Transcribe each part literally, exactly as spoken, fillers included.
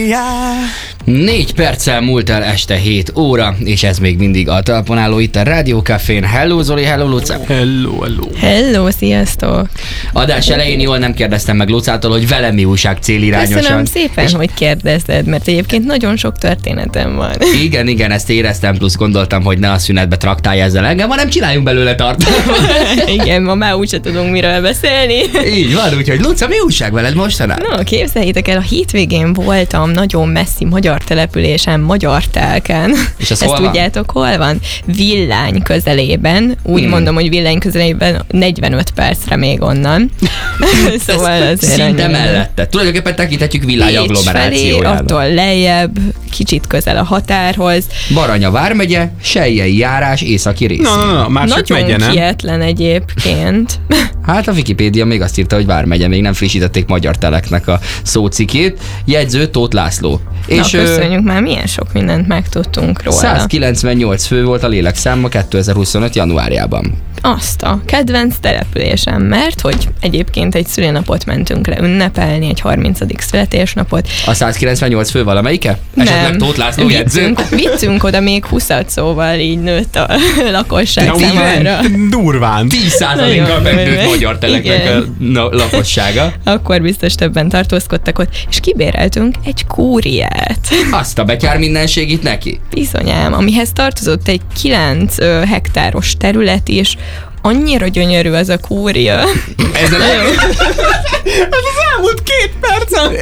Négy perccel múlt el este hét óra, és ez még mindig a talpon álló itt a Rádió Cafén. Hello Zoli, hello Luca. Hello, hello. Hello, sziasztok. Adás elején jól nem kérdeztem meg Lucától, hogy velem mi újság célirányosan. Köszönöm szépen, és... hogy kérdezted, mert egyébként nagyon sok történetem van. Igen, igen, ezt éreztem, plusz gondoltam, hogy ne a szünetbe traktálj ezzel engem, hanem csináljunk belőle tartalmat. Igen, ma már úgyse tudunk miről beszélni. Így van, úgyhogy Luca, mi újság veled mostanában? No, képzeljétek el, a hétvégén voltam nagyon messzi magyar településen, Magyar Telken. És ezt tudjátok, hol van? Villány közelében. Úgy hmm. mondom, hogy Villány közelében negyvenöt percre még onnan. Szóval azért szinte mellette. Tulajdonképpen tekinthetjük Villány agglomerációjára. Attól lejjebb, kicsit közel a határhoz. Baranya vármegye, Selyei járás északi rész. No, no, no, már csak nagyon megye, nem? kietlen egyébként. Hát a Wikipédia még azt írta, hogy vármegye, még nem frissítették Magyar Teleknek a szócikét. Jegyző Tóth László. Na, és köszönjük, már milyen sok mindent megtudtunk róla. száz kilencvennyolc fő volt a lélekszáma kétezer-huszonöt januárjában. Azt a kedvenc településem, mert hogy egyébként egy szülinapot mentünk le ünnepelni, egy harmincadik születésnapot. A száz kilencvennyolc fő valamelyike? Esetleg Tóth László jegyző? Vittünk oda még húszat, szóval így nőtt a lakosság számára. Durván. tíz százalékkal megnőtt Magyar Teleknek a lakossága. Akkor biztos többen tartózkodtak ott, és kibéreltünk egy kúriát. Azt a betyár mindenség itt neki? Bizonyám, amihez tartozott egy kilenc hektáros terület is. Annyira gyönyörű ez a kúria. Ez a Ez az elmúlt két percen.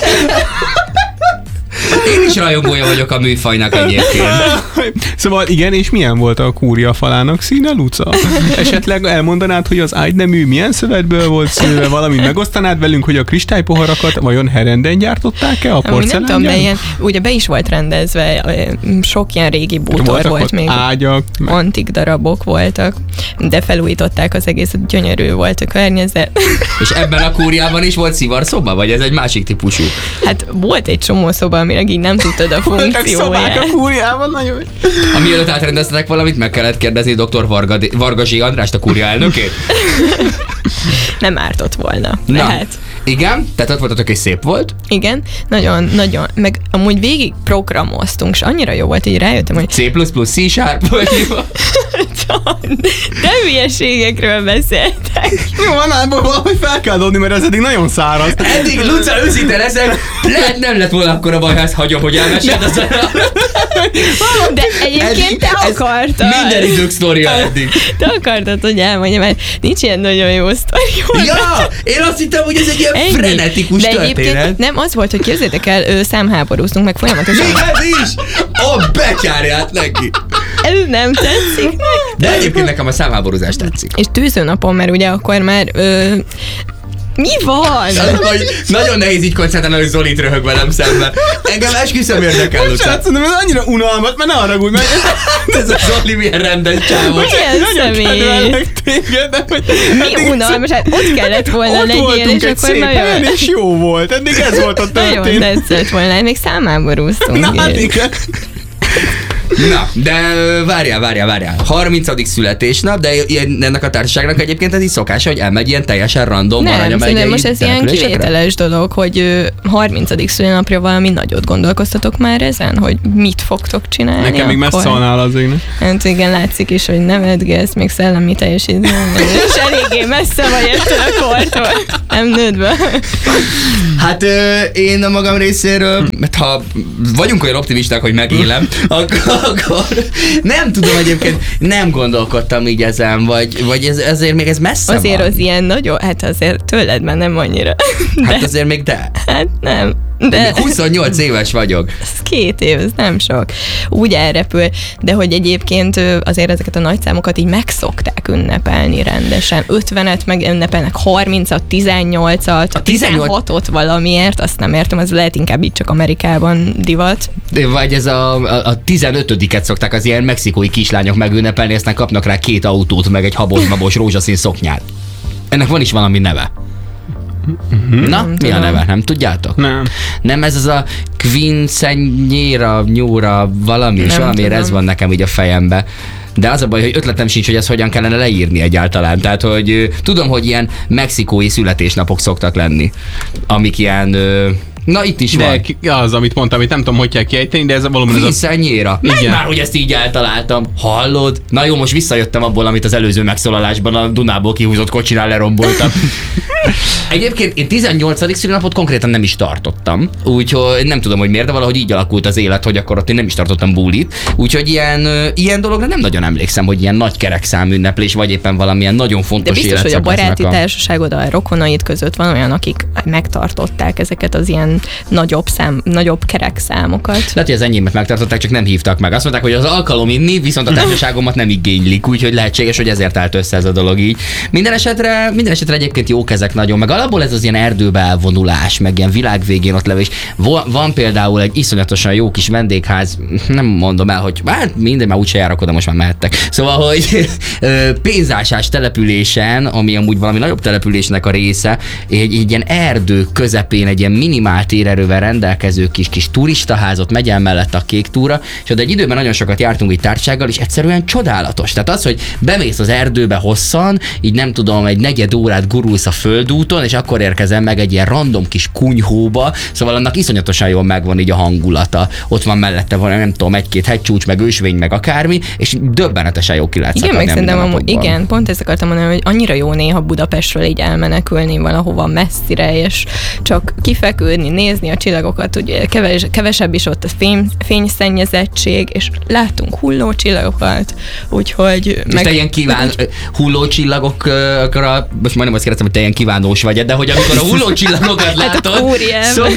Én is rajongója vagyok a műfajnak egyébként. Szóval igen, és milyen volt a kúria falának színe, Luca? Esetleg elmondanád, hogy az ágynemű milyen szövetből volt szőve, valamint megosztanád velünk, hogy a kristálypoharakat vajon herenden gyártották-e a porcelángyár? Nem tudom, ilyen, ugye be is volt rendezve, sok ilyen régi bútor voltak volt még. Ágyak. Antik darabok voltak, de felújították az egészet, gyönyörű volt a környezet. És ebben a kúriában is volt szivarszoba, vagy ez egy másik típusú? Hát volt egy csomó szoba, amire így nem tudtad a funkcióját. Szobák a kúriában nagyon. Ami előtt átrendeztetek valamit, meg kellett kérdezni doktor Varga, Varga Zsé Andrást, a kúria elnökét? Nem ártott volna. Na, lehet. Igen, tehát ott voltatok és szép volt. Igen, nagyon, nagyon, meg amúgy végig programoztunk, és annyira jó volt, hogy rájöttem, hogy C plusz plusz, C sharp, vagy de hülyeségekről beszéltek. Jó, van álból valahogy fel kell dobni, mert ez eddig nagyon száraz. Eddig, Luca, őszinte leszek, lehet nem lett volna akkor a baj, ha ezt hagyom, hogy elmeséld az de egyébként te akartad. Minden idők sztoria eddig. Te akartad, hogy elmondjam, mert nincs ilyen nagyon jó sztori. Ja, én azt hittem, hogy ez egy ilyen Ennyi. frenetikus de történet. Nem, az volt, hogy képzeljétek el, ő számháborúztunk meg folyamatosan. Mi ez is? A betyárját neki. Ez nem tetszik. De egyébként nekem a számháborúzás tetszik. És tűzőnapon, mert ugye akkor már... Ö, mi van? Hogy nagyon nehéz így koncentrálni, hogy Zolit röhög velem szemben. Engem esküszöm érdekel, Luca. Szerintem ez annyira unalmat, mert ne haragudj meg. Ez a Zoli milyen rendes csávó. Milyen személy. Téged, hogy mi unalmas? Hát ott kellett volna ott legyél, és egy akkor nagyon... és jó volt. Eddig ez volt a történet. Nagyon tetszett volna, még számháborúztunk. Na, hát igen. Na, de várjál, várjál, várjál. harmincadik születésnap, de ennek a társaságnak egyébként ez is szokása, hogy elmegy ilyen teljesen random Nem, szerintem most ez ilyen kivételes dolog, hogy harmincadik szülinapja valami nagyot gondolkoztatok már ezen, hogy mit fogtok csinálni. Nekem még messze szólnál az én. Hát igen, látszik is, hogy nevetgélsz, még szellemi teljesítmény, és eléggé messze vagy ettől a kortól. Nem nőd be. Hát én a magam részéről, mert ha vagyunk olyan optimisták, hogy megélem, akkor akkor nem tudom egyébként, nem gondolkodtam így ezen, vagy, vagy ez, ezért még ez messze azért van. Az ilyen nagyon, hát azért tőled már nem annyira. De, hát azért még de. Hát nem. De huszonnyolc éves vagyok. Ez két év, ez nem sok. Úgy elrepül, de hogy egyébként azért ezeket a nagyszámokat így megszokták ünnepelni rendesen. ötvenet meg ünnepelnek, harmincat, tizennyolcat, a tizenhatot valamiért, azt nem értem, az lehet inkább itt csak Amerikában divat. Vagy ez a, a, a tizenötödiket szokták az ilyen mexikói kislányok megünnepelni, aztán kapnak rá két autót, meg egy habos-babos rózsaszín szoknyát. Ennek van is valami neve. Uh-huh. Na, nem mi tudom. A neve? Nem tudjátok? Nem. Nem ez az a quinceañera, nyúra, valami, és valamiért ez van nekem így a fejembe. De az a baj, hogy ötletem sincs, hogy ezt hogyan kellene leírni egyáltalán. Tehát, hogy tudom, hogy ilyen mexikói születésnapok szoktak lenni, amik ilyen ö, Na itt is De van. ki- az, amit mondtam, amit nem tudom, hogy kell kiejteni, de ez valóban ez a... Kvízszenyéra. Menj Igen. már, hogy ezt így eltaláltam. Hallod? Na jó, most visszajöttem abból, amit az előző megszólalásban a Dunából kihúzott kocsinál leromboltam. Egyébként én tizennyolcadik szülinapot konkrétan nem is tartottam, úgyhogy nem tudom, hogy miért, de valahogy így alakult az élet, hogy akkor ott én nem is tartottam bulit. Úgyhogy ilyen, ö, ilyen dologra nem nagyon emlékszem, hogy ilyen nagy kerekszám ünneplés, vagy éppen valamilyen nagyon De fontos biztos, hogy a életszakasznak baráti társaságod, a rokonaid között van olyan, akik megtartották ezeket az ilyen nagyobb, szám, nagyobb kerekszámokat. Lehet, hogy az enyémet megtartották, csak nem hívtak meg. Azt mondták, hogy az alkalom inni, viszont a társaságomat nem igénylik, úgyhogy lehetséges, hogy ezért állt össze ez a dolog így. Minden esetre, minden esetre egyébként jók ezek nagyon, meg alapból ez az ilyen erdőbe elvonulás, meg ilyen világvégén ott levés. Van, van például egy iszonyatosan jó kis vendégház, nem mondom el, hogy hát minden, már úgyse járok oda, most már mehettek. Szóval, hogy ö, pénzásás településen, ami amúgy valami nagyobb településnek a része, egy, egy ilyen erdő közepén egy ilyen minimál térerővel rendelkező kis, kis turistaházot megy el mellett a kék túra, és oda egy időben nagyon sokat jártunk így társasággal, és egyszerűen csodálatos. Tehát az, hogy bemész az erdőbe hosszan, így nem tudom, egy negyed órát gurulsz a földúton, és akkor érkezem meg egy ilyen random kis kunyhóba, szóval annak iszonyatosan jól megvan így a hangulata. Ott van mellette van, nem tudom, egy-két hegycsúcs, meg ősvény, meg akármi, és döbbenetesen jó ki lehet Igen, meg szakadni a szerintem amúgy, mindennapokból. igen, pont ezt akartam mondani, hogy annyira jó néha Budapestről így elmenekülni valahova messzire, és csak kifeküdni, nézni a csillagokat, ugye keves, kevesebb is ott a fény, fényszennyezettség, és láttunk hulló csillagokat, úgyhogy... És te ilyen kíván, hullócsillagokra, most majdnem azt kérdeztem, hogy te ilyen kívánós vagy, de hogy amikor a hullócsillagokat Hát a látod... kúriában. Szó,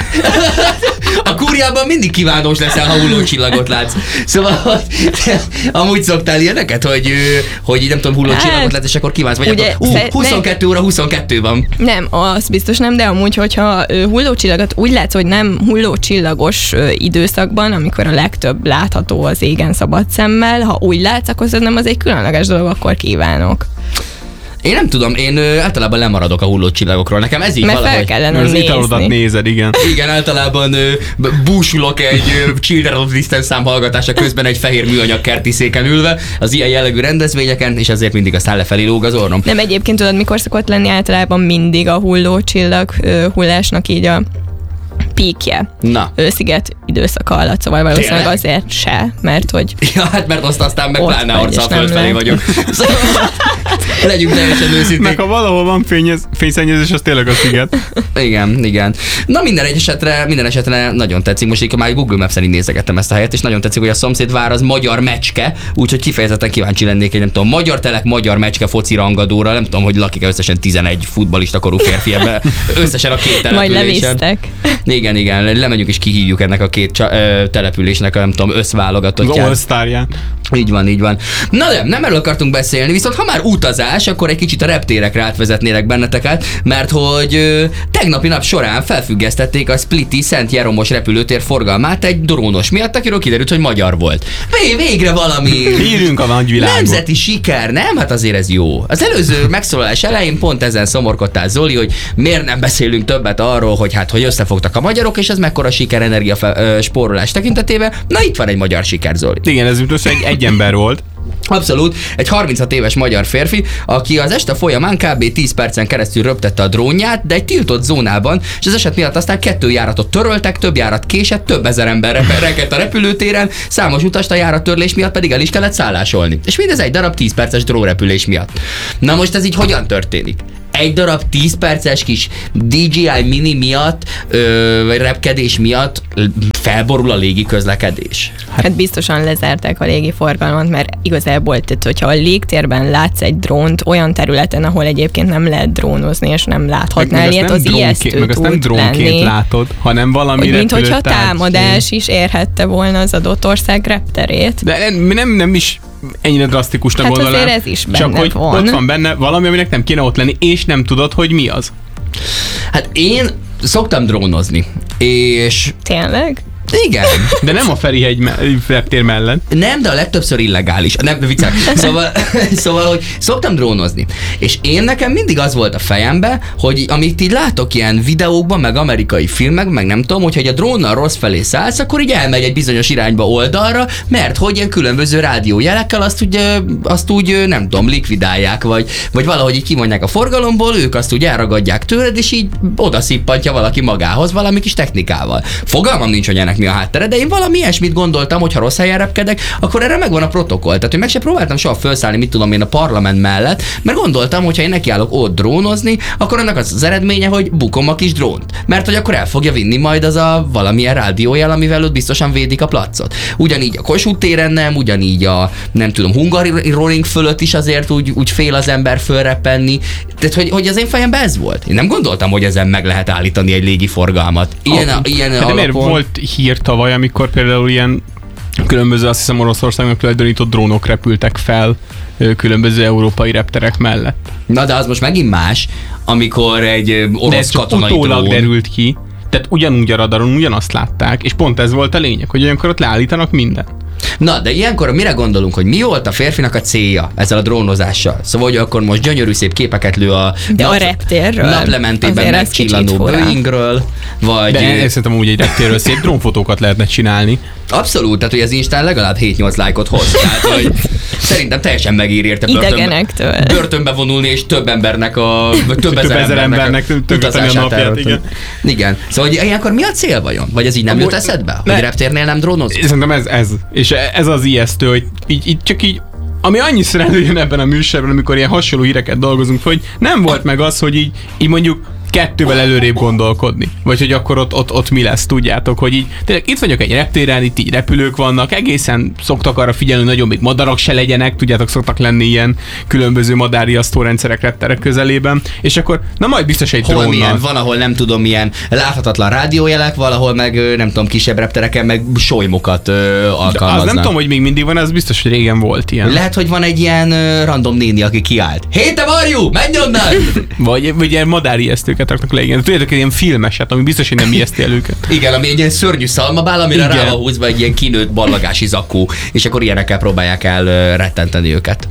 a kúriában mindig kívánós leszel, ha hullócsillagot látsz. Szóval, hogy te amúgy szoktál ilyeneket, hogy, hogy nem tudom, hullócsillagot Hát, látsz, és akkor kívánsz, vagy ugye, akkor, ú, szer- huszonkettő óra huszonkettő van. Nem, az biztos nem, de amúgy, hogyha ö, hullócsillagot úgy látsz, hogy nem hullócsillagos ö, időszakban, amikor a legtöbb látható az égen szabad szemmel, ha úgy látsz, akkor ez nem az egy különleges dolog, akkor kívánok. Én nem tudom, én ö, általában lemaradok a hullócsillagokról. Nekem ez így Mert fel valahogy... kellene Az nézni. italodat nézed, igen. Igen, általában ö, b- búsulok egy ö, Children of Distance szám hallgatása közben egy fehér műanyag kerti széken ülve az ilyen jellegű rendezvényeken, és ezért mindig aztán lefelé lóg az orrom. Nem, egyébként tudod, mikor szokott lenni általában mindig a hullócsillag ö, hullásnak így a píkje. Na. Ősziget időszaka alatt, szóval valószínűleg Tényleg? azért se, mert hogy Ja, hát mert azt aztán meg Ott pláne vagy, arccal és nem fölfelé lehet. vagyok. Szóval, legyünk teljesen Meg őszinték. ha valahol van fényez, fényszennyezés, az tényleg a sziget. Igen, igen. Na minden egy esetre, minden esetre nagyon tetszik. Most így már Google Maps-en így nézegettem ezt a helyet, és nagyon tetszik, hogy a szomszédvár az magyar mecske, úgyhogy kifejezetten kíváncsi lennék egy, nem tudom, magyar telek, magyar mecske foci rangadóra, nem tudom, hogy lakik összesen tizenegy futballista korú férfi ebbe, összesen a két majd településen. levisztek. Igen, igen, lemegyünk és kihívjuk ennek a két csa- ö, településnek a nem tudom, összválogatottját. All-Starján. Így van, így van. Na de, nem erről akartunk beszélni, viszont ha már utazás, akkor egy kicsit a reptérekre átvezetnélek benneteket, mert hogy ö, tegnapi nap során felfüggesztették a Spliti Szent Jeromos repülőtér forgalmát egy drónos miatt, akiről kiderült, hogy magyar volt. Vé- végre valami... Hírünk a nagyvilágot. Nemzeti siker, nem? Hát azért ez jó. Az előző megszólalás elején pont ezen szomorkodtál, Zoli, hogy miért nem beszélünk többet arról, hogy hát hogy összefogtak a magyarok, és ez mekkora siker energia fe- ö, spórolás tekintetében. Na itt van egy magyar siker, Zoli. Igen, ez utolsó egy, egy ember volt. Abszolút, egy harminchat éves magyar férfi, aki az este folyamán kb. tíz percen keresztül röptette a drónját, de egy tiltott zónában, és az eset miatt aztán kettő járatot töröltek, több járat késett, több ezer ember rekedt a repülőtéren, számos utast a járattörlés miatt pedig el is kellett szállásolni. És mindez egy darab tíz perces drónrepülés miatt. Na most ez így hogyan történik? Egy darab tíz perces kis dé jé i mini miatt, ö, vagy repkedés miatt felborul a légi közlekedés. Hát biztosan lezárták a légiforgalmat, mert igazából, tehát, hogyha a légtérben látsz egy drónt olyan területen, ahol egyébként nem lehet drónozni, és nem láthatnál ilyet, az ijesztő meg azt nem tud drónként lenni. látod, hanem valami Hogy mint hogyha repülőtárgy. támadás is érhette volna az adott ország repterét. De nem, nem, nem is ennyire drasztikusnak Hát gondolnám. azért ez is benne Csak hogy van. ott van benne valami, aminek nem kéne ott lenni, és nem tudod, hogy mi az. Hát én szoktam drónozni, és Tényleg? Igen. De nem a Ferihegy me- reptér mellett. Nem, de a legtöbbször illegális. Nem, viccel. Szóval, szóval, hogy szoktam drónozni. És én nekem mindig az volt a fejembe, hogy amit így látok ilyen videókban, meg amerikai filmek, meg nem tudom, hogy, hogy a drónnal rossz felé szállsz, akkor így elmegy egy bizonyos irányba oldalra, mert hogy ilyen különböző rádiójelekkel azt úgy, azt úgy nem tudom, likvidálják, vagy, vagy valahogy így kimondják a forgalomból, ők azt úgy elragadják tőled, és így oda szippantja valaki magához valami kis technikával. Fogalmam nincs, hogy ennek mi a háttere, de én valami ilyesmit gondoltam, hogy ha rossz helyen repkedek, akkor erre megvan a protokoll. Tehát, hogy meg se próbáltam soha felszállni, mit tudom én, a parlament mellett, mert gondoltam, hogy ha én nekiállok ott drónozni, akkor annak az az eredménye, hogy bukom a kis drónt. Mert hogy akkor el fogja vinni majd az a valamilyen rádiójel, amivel ott biztosan védik a placot. Ugyanígy a Kossuth téren nem, ugyanígy a nem tudom, Hungaroring fölött is azért úgy, úgy fél az ember fölrepenni. Tehát, hogy, hogy az én fejemben ez volt. Én nem gondoltam, hogy ezen meg lehet állítani egy légiforgalmat. Ilyen, Ah, ilyen de alapon... miért volt hír tavaly, amikor például ilyen különböző, azt hiszem Oroszországnak tulajdonított drónok repültek fel ö, különböző európai repterek mellett. Na de az most megint más, amikor egy ö, De orosz ez csak katonai utólag drón... derült ki, tehát ugyanúgy a radaron ugyanazt látták, és pont ez volt a lényeg, hogy olyankor ott leállítanak mindent. Na, de ilyenkor mire gondolunk, hogy mi volt a férfinak a célja ezzel a drónozással? Szóval, hogy akkor most gyönyörű szép képeket lő a, De a reptérről naplementében azért ez megcsillanó kicsit fura. Boeingről, vagy... De én szerintem úgy egy reptérről szép drónfotókat lehetne csinálni. Abszolút, tehát hogy az Instán legalább hét-nyolc lájkot hoz. Tehát, hogy szerintem teljesen megéri érte börtönbe, Idegenektől. börtönbe vonulni, és több embernek a... Több, Több ezer, ezer embernek tönkreteni a napját, eltölteni. igen. Igen. Szóval, hogy ilyenkor mi a cél vajon? Vagy ez így nem Amúgy- jut eszedbe? Ne. Hogy reptérnél nem drónoz? Szerintem ez, ez. És ez az ijesztő, hogy így, így csak így, ami annyiszor előjön ebben a műsorban, amikor ilyen hasonló híreket dolgozunk, hogy nem volt meg az, hogy így, így mondjuk kettővel előrébb gondolkodni. Vagy hogy akkor ott, ott, ott mi lesz, tudjátok, hogy így tényleg itt vagyok egy reptéren, itt így repülők vannak, egészen szoktak arra figyelni, hogy nagyon még madarak se legyenek, tudjátok, szoktak lenni ilyen különböző madárriasztó rendszerek repterek közelében, és akkor na majd biztos egy Hol drónnal. milyen, van, ahol nem tudom, milyen láthatatlan rádiójelek, valahol meg ö, nem tudom, kisebb reptereken meg solymokat ö, alkalmaznak. Az nem tudom, hogy még mindig van, az biztos, hogy régen volt ilyen. Lehet, hogy van egy ilyen ö, random néni, aki kiállt. Hé, te varjú, menj onnan! Vagy, vagy ilyen madárijesztőket raknak le, igen. Tudjátok, egy ilyen filmeset, ami biztos, hogy nem ijeszti el őket. Igen, ami egy ilyen szörnyű szalmabál, amire Igen. rá van húzva egy ilyen kinőtt ballagási zakó, és akkor ilyenekkel próbálják el ö, rettenteni őket.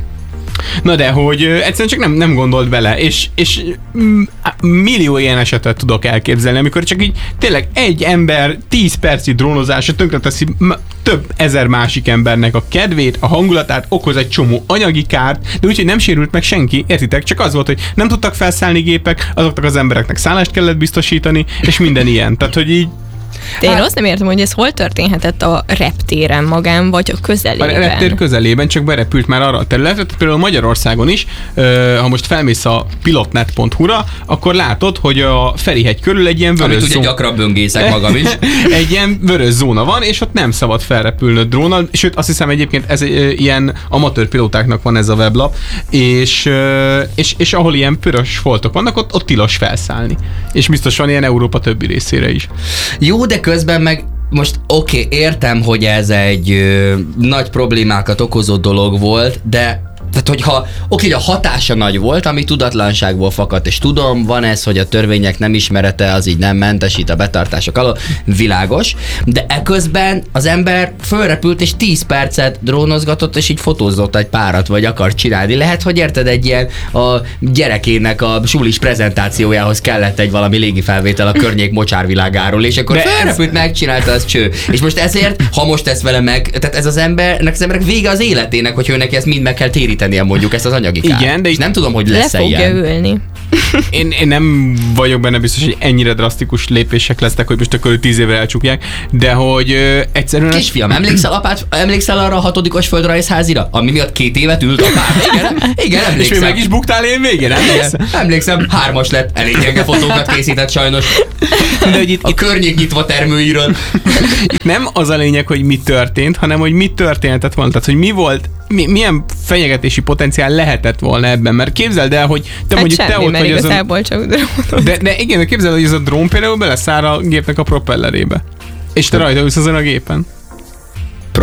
Na de, hogy ö, egyszerűen csak nem, nem gondolt bele, és, és mm, millió ilyen esetet tudok elképzelni, amikor csak így tényleg egy ember tíz perci drónozása tönkreteszi m- több ezer másik embernek a kedvét, a hangulatát, okoz egy csomó anyagi kárt, de úgyhogy nem sérült meg senki, értitek? Csak az volt, hogy nem tudtak felszállni gépek, azoknak az embereknek szállást kellett biztosítani, és minden ilyen. Tehát, hogy így De én azt nem értem, hogy ez hol történhetett a reptéren magán, vagy a a közelében. reptér közelében csak berepült már arra a területre, például Magyarországon is, ö, ha most felmész a pilotnet pont hu-ra, akkor látod, hogy a Ferihegy körül egy ilyen Amit vörös ugye zóna. gyakran böngészek magam is. Egy ilyen vörös zóna van, és ott nem szabad felrepülnöd drónnal, sőt azt hiszem egyébként ez ö, ilyen amatőr pilótáknak van ez a weblap, és, ö, és, és ahol ilyen piros foltok vannak, ott, ott tilos felszállni. És biztos van ilyen Európa többi részére is. Jó, de közben meg most oké, okay, értem, hogy ez egy ö, nagy problémákat okozó dolog volt, de tehát, hogyha oké, hogy a hatása nagy volt, ami tudatlanságból fakadt, és tudom, van ez, hogy a törvények nem ismerete, az így nem mentesít a betartások alól, világos, de eközben az ember fölrepült, és tíz percet drónozgatott, és így fotózott egy párat, vagy akar csinálni. Lehet, hogy érted, egy ilyen a gyerekének a sulis prezentációjához kellett egy valami légifelvétel a környék mocsárvilágáról, és akkor De ez- felrepült, megcsinálta, az cső. És most ezért, ha most tesz vele meg, tehát ez az embernek, az emberek vége az életének, hogy ő neki ezt mind meg kell térítenie, mondjuk ezt az anyagi kárt. Igen, de és itt- nem tudom, hogy Le lesz-e fogja ilyen. ülni. Én, én nem vagyok benne biztos, hogy ennyire drasztikus lépések lesznek, hogy most akkor ő tíz évre elcsukják, de hogy ö, egyszerűen... Kisfiam, emlékszel, apát, emlékszel arra a hatodikos földrajzházira, ami miatt két évet ült apád? Igen, igen, És emlékszem. még meg is buktál én végén, emlékszem? Igen, emlékszem, hármas lett, elég gyenge fotókat készített sajnos. De hogy itt, A környék nyitva termőiről. itt nem az a lényeg, hogy mi történt, hanem hogy mi történhetett volna. Tehát, hogy mi volt, mi, milyen fenyegetési potenciál lehetett volna ebben. Mert képzeld el, hogy te Hát mondjuk semmi, te ott mert vagy azon... igazából csak drónod. De, de igen, de képzeld, hogy ez a drón például beleszáll a gépnek a propellerébe. És te rajta ülsz azon a gépen.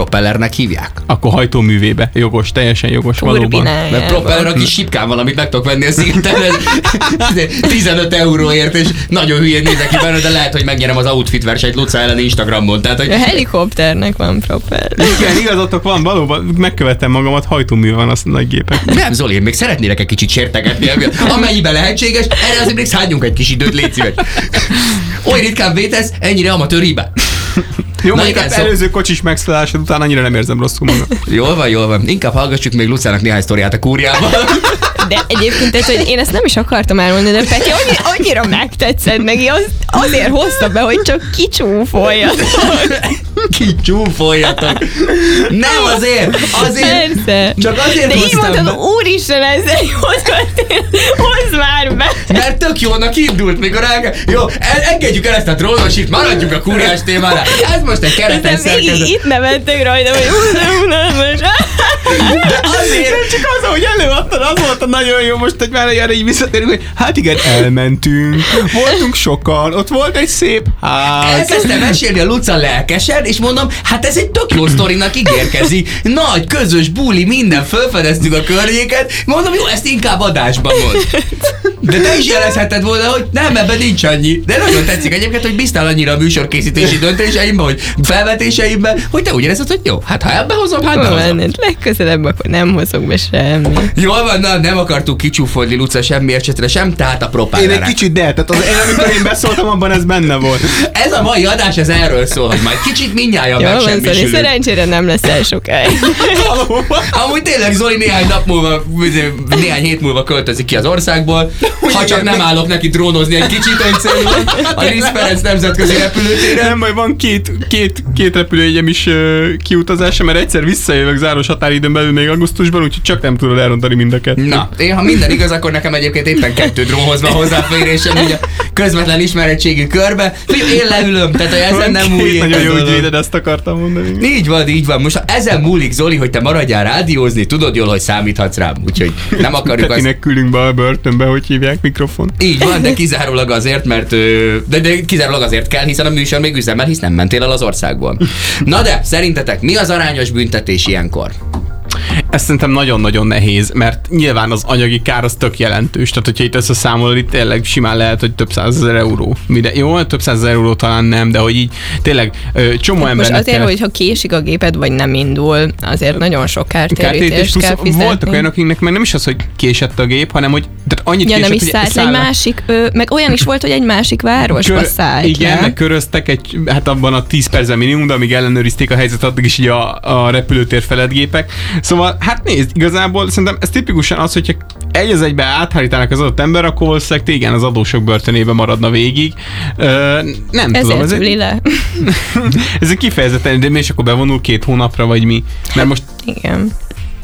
propellernek hívják? Akkor hajtóművébe. Jogos, teljesen jogos valóban. Mert propeller a kis sipkán van, amit meg tudok venni a szigeten tizenöt euróért, és nagyon hülyén nézek ki benne, de lehet, hogy megnyerem az outfit versenyt Luca ellen Instagramon. Tehát, hogy... A helikopternek van propeller. Igen, igazatok van, valóban megkövetem magamat, hajtómű van az nagy gépek. Nem, Zoli, én még szeretnélek egy kicsit sértegetni, amennyiben lehetséges, erre azért még szálljunk egy kis időt, légy szíves. Oly ritkán vétesz, ennyire amatőr hiba. Jó, mondjuk az szó... előző kocsis megszállásod után annyira nem érzem rosszul magam. Jól van, jól van. Inkább hallgassuk még Lucának néhány sztoriát a kúriában. De egyébként, tehát, hogy én ezt nem is akartam elmondani, de Peti annyi, annyira megtetszed neki, az, azért hozta be, hogy csak kicsúfoljatok. Kicsúfoljatok. Nem azért, azért. Persze. Csak azért de hoztam így mondtad, be. úristen, ezzel hozd már be. Mert tök jónak indult, mikor el... Jó, el, engedjük el ezt a drónosit, maradjunk a kúriás témára. Ez most egy keretes szerkezet. Itt nevettek rajta, hogy unalmas. De azért, csak az, ahogy előadtad, az volt a nagyon jó, most egy már erre így visszatérünk, hogy hát igen, elmentünk, voltunk sokan, ott volt egy szép ház. Elkezdtem mesélni a Luca lelkesen, és mondom, hát ez egy tök jó sztorinak ígérkezik. Nagy, közös buli, minden, felfedeztük a környéket. Mondom, jó, ezt inkább adásban mond. De te is jelezheted volna, hogy nem, ebben nincs annyi. De nagyon tetszik egyébként, hogy bíztál annyira a műsorkészítési döntéseimben, hogy felvetéseimben, hogy te úgy érezted, hogy jó, hát ha ebbe hozom, hát behozom. Legközelebb akkor nem hozok be semmi. Jól van, na, nem akartuk kicsúfolni Luca semmi esetre sem, tehát a propellerek. Én egy kicsit de, tehát az, én, amikor én beszóltam, abban ez benne volt. Ez a mai adás, ez erről szól, hogy majd kicsit mindnyájan megsemmisülünk. Szerencsére nem lesz el sokáig. Amúgy tényleg Zoli néhány nap múlva, néhány hét múlva költözik ki az országból, ha csak nem állok neki drónozni egy kicsit egyszerűen a Liszt Ferenc nemzetközi repülőtéren. Nem, majd van két, két, két repülőjegyem is uh, kiutazása, mert egyszer visszajövök záros határidőn belül még augusztusban, úgyhogy csak nem tudod elrontani mind a kettőt. Na, én ha minden igaz, akkor nekem egyébként éppen kettő drónhoz van hozzáférésem, ugye közvetlen ismeretségi körbe. Én leülöm, tehát ezen nem múlik. Nagyon jó, hogy véded, ezt akartam mondani. Így van, így van. Most ha ezen múlik, Zoli, hogy te maradjál rádiózni, tudod jól, hogy számíthatsz rám. Úgyhogy nem akarjuk azt... Petinek küldünk be a börtönbe, hogy hívják mikrofon. Így van, de kizárólag azért, mert de, de kizárólag azért kell, hiszen a műsor még üzemel, hisz nem mentél el az országból. Na de, szerintetek mi az arányos büntetés ilyenkor? Ez szerintem nagyon-nagyon nehéz, mert nyilván az anyagi kár az tök jelentős. Tehát, hogyha itt összeszámolod, itt tényleg simán lehet, hogy több százezer euró. Mide, jó, több százezer euró talán nem, de hogy így tényleg ö, csomó embernek... Most azért, kell... hogyha késik a géped, vagy nem indul, azért nagyon sok kártérítést kell fizetni. Voltak olyanok, akiknek meg nem is az, hogy késett a gép, hanem hogy tehát annyit ja, késett, nem is szállt egy másik, ö, meg olyan is volt, hogy egy másik városba Kör, szállt. Igen, le. meg köröztek egy, hát abban a tíz percen minimum, de amíg ellenőrizték a helyzetet, addig is így a, a repülőtér felett gépek. Szóval, hát nézd, igazából szerintem ez tipikusan az, hogyha egy az egybe áthárítanak az adott ember, akkor valószínűleg igen, az adósok börtönébe maradna végig. Ö, nem Ezért tudom. Ezért le. Ez egy kifejezetten, de és akkor bevonul két hónapra, vagy mi? Mert most... Igen.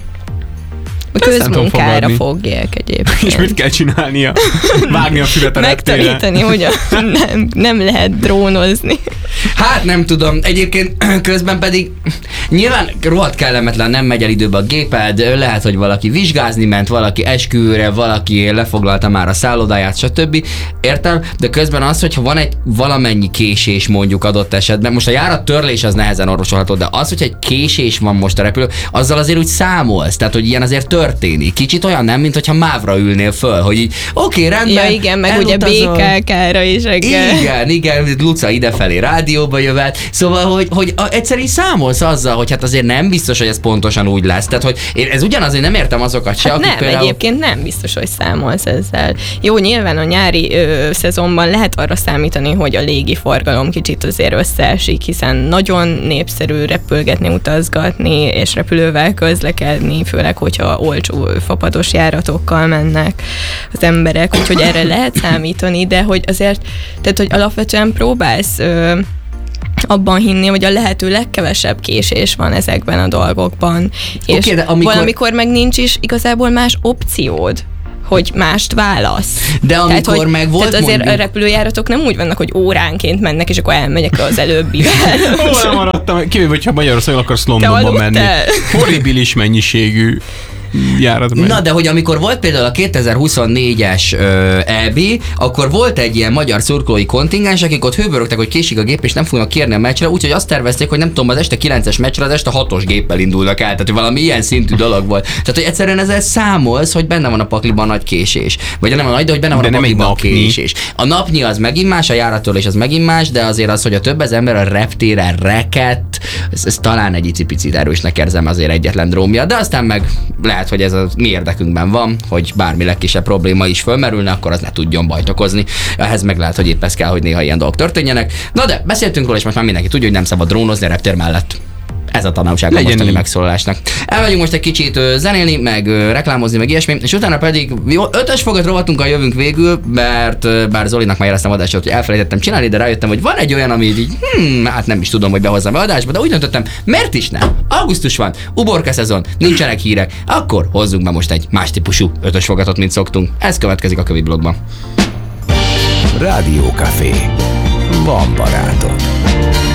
A közmunkára fogják egyébként. És mit kell csinálnia? Vágni a füvet a reptére? Megtanítani, hogy a, nem, nem lehet drónozni. Hát nem tudom, egyébként közben pedig nyilván rohadt kellemetlen, nem megy el időbe a géped, lehet, hogy valaki vizsgázni ment, valaki esküvőre, valaki lefoglalta már a szállodáját, stb. Értem? De közben az, hogyha van egy valamennyi késés mondjuk adott esetben, most a járat törlés az nehezen orvosolható, de az, hogy egy késés van most a repülő, azzal azért úgy számolsz, tehát hogy ilyen azért történik. Kicsit olyan nem, mint hogyha mávra ülnél föl, hogy így oké, okay, rendben. Ja igen, meg ugye bé ká ká-ra is reggel. Igen, igen, Luca idefelé rádióba jövet, szóval, hogy, hogy egyszerűen számolsz azzal, hogy hát azért nem biztos, hogy ez pontosan úgy lesz. Tehát, hogy én ez ugyanaz, én nem értem azokat se, hát akik nem, például... egyébként nem biztos, hogy számolsz ezzel. Jó, nyilván a nyári ö, szezonban lehet arra számítani, hogy a légiforgalom kicsit azért összeesik, hiszen nagyon népszerű repülgetni, utazgatni, és repülővel közlekedni, főleg, hogyha olcsó fapados járatokkal mennek az emberek, úgyhogy erre lehet számítani, de hogy azért, tehát, hogy alapvetően próbálsz ö, abban hinni, hogy a lehető legkevesebb késés van ezekben a dolgokban. És okay, amikor... valamikor meg nincs is igazából más opciód, hogy mást válasz. De amikor tehát, hogy, meg volt tehát azért mondjuk... a repülőjáratok nem úgy vannak, hogy óránként mennek, és akkor elmegyek az előbbivel. Hol maradtam? Kivéve, hogyha Magyarországon akarsz Londonba menni. Horribilis mennyiségű járat megy. Na, de hogy amikor volt például a kétezer-huszonnégyes é bé, akkor volt egy ilyen magyar szurkolói kontingens, akik ott hőbörögtek, hogy késik a gép, és nem fognak kérni a meccsre, úgyhogy azt tervezték, hogy nem tudom, az este kilences meccsre az este hatos géppel indulnak el. Tehát valami ilyen szintű dolog volt. Tehát, hogy egyszerűen ezzel számolsz, hogy benne van a pakliban nagy késés. Vagy nem a nagy, de hogy benne van de a nem pakliban egy napnyi. késés. A napnyi az megint más, a járattól és az megint más, de azért az, hogy a több ezer ember a reptéren rekett, ez, ez talán egy icipicit erősnek érzem azért egyetlen drómja, de aztán meg lehet, hogy ez a mi érdekünkben van, hogy bármi legkisebb probléma is fölmerülne, akkor az ne tudjon bajt okozni. Ehhez meg lehet, hogy épp ez kell, hogy néha ilyen dolgok történjenek. Na de beszéltünk róla, és most már mindenki tudja, hogy nem szabad drónozni a reptér mellett. Ez a tanulság a mostani megszólalásnak. Elmegyünk most egy kicsit ö, zenélni, meg ö, reklámozni, meg ilyesmi, és utána pedig jó, ötös fogat rovatunkkal jövünk végül, mert ö, bár Zolinak már éreztem adásot, hogy elfelejtettem csinálni, de rájöttem, hogy van egy olyan, ami így, hmm, hát nem is tudom, hogy behozzam be adásba, de úgy döntöttem, miért is nem? Augusztus van, uborka szezon, nincsenek hírek, akkor hozzunk be most egy más típusú ötös fogatot, mint szoktunk. Ez következik a Kövi blogban. Rádió Café. Van barátod.